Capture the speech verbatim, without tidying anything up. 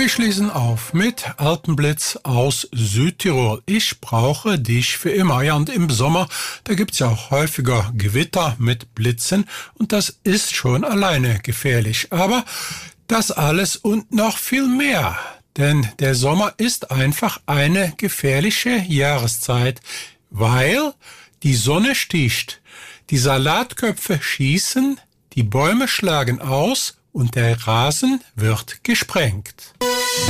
Wir schließen auf mit Alpenblitz aus Südtirol. Ich brauche dich für immer. Ja, und im Sommer, da gibt's ja auch häufiger Gewitter mit Blitzen und das ist schon alleine gefährlich. Aber das alles und noch viel mehr. Denn der Sommer ist einfach eine gefährliche Jahreszeit, weil die Sonne sticht, die Salatköpfe schießen, die Bäume schlagen aus und der Rasen wird gesprengt.